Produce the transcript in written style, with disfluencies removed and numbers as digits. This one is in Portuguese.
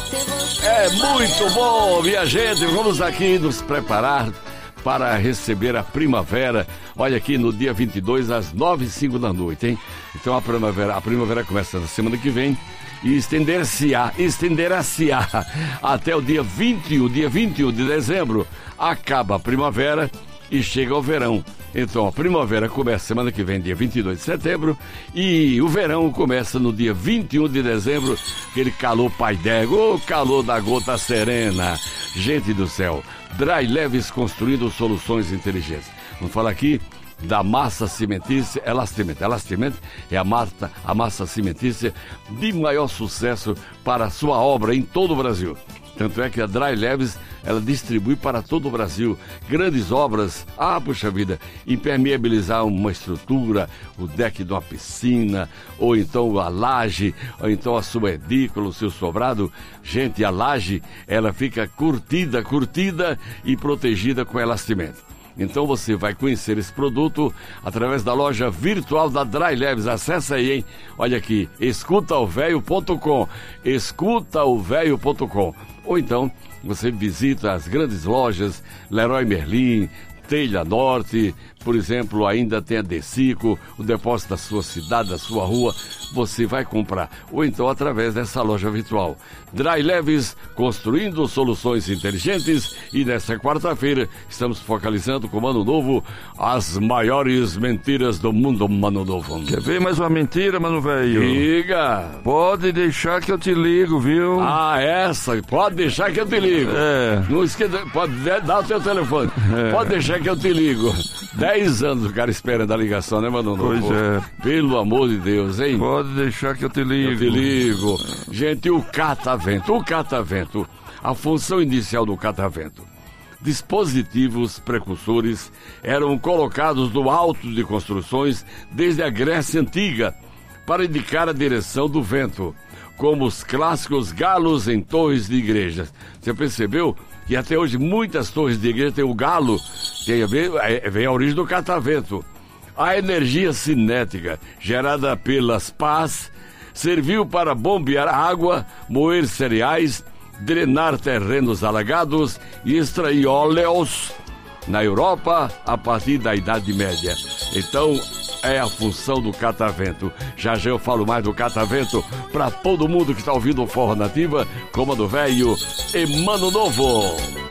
É muito bom, minha gente. Vamos aqui nos preparar para receber a primavera. Olha aqui no dia 22 às 9h05 da noite, hein? Então a primavera começa na semana que vem e estenderá-se-á até o dia 21 de dezembro. Acaba a primavera e chega o verão. Então a primavera começa semana que vem, dia 22 de setembro, e o verão começa no dia 21 de dezembro, aquele calor pai d'égua, o calor da gota serena. Gente do céu, Dry Leves construindo soluções inteligentes. Vamos falar aqui da massa cimentícia Elastimento. Elastimento é a massa cimentícia de maior sucesso para a sua obra em todo o Brasil. Tanto é que a Dry Leves, ela distribui para todo o Brasil grandes obras. Puxa vida, impermeabilizar uma estrutura, o deck de uma piscina, ou então a laje, ou então a sua edícula, o seu sobrado. Gente, a laje, ela fica curtida e protegida com Elastimento. Então você vai conhecer esse produto através da loja virtual da Dry Leves. Acesse aí, hein? Olha aqui, escutaovelho.com, escutaovelho.com. Ou então você visita as grandes lojas Leroy Merlin, Telha Norte, por exemplo, ainda tem a Decico, o depósito da sua cidade, da sua rua, você vai comprar. Ou então através dessa loja virtual. Dry Leves, construindo soluções inteligentes, e nesta quarta-feira estamos focalizando com o Mano Novo as maiores mentiras do mundo, Mano Novo. Quer ver mais uma mentira, Mano Velho? Diga! Pode deixar que eu te ligo, viu? Essa, pode deixar que eu te ligo. Não esqueça, pode dar o seu telefone. Pode deixar que eu te ligo. 10 anos o cara esperando a ligação, né, Mano Novo? Pois é. Pelo amor de Deus, hein? Pode deixar que eu te ligo. Eu te ligo. Gente, o catavento, a função inicial do catavento. Dispositivos precursores eram colocados no alto de construções desde a Grécia Antiga para indicar a direção do vento, como os clássicos galos em torres de igrejas. Você percebeu que até hoje muitas torres de igreja têm o galo, vem a origem do catavento. A energia cinética gerada pelas pás serviu para bombear água, moer cereais, drenar terrenos alagados e extrair óleos na Europa a partir da Idade Média. Então, é a função do catavento. Já eu falo mais do catavento para todo mundo que está ouvindo o Forró Nativa, como a do velho e Mano Novo.